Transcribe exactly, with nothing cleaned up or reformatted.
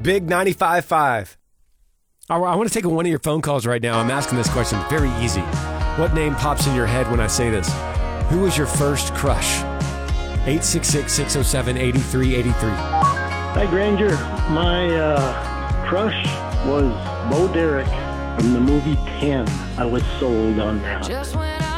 Big ninety-five point five. I want to take one of your phone calls right now. I'm asking this question. Very easy. What name pops in your head when I say this? Who was your first crush? eight six six, six oh seven, eight three eight three. Hi, Granger. My uh, crush was Bo Derek from the movie ten. I was sold on that. Just when I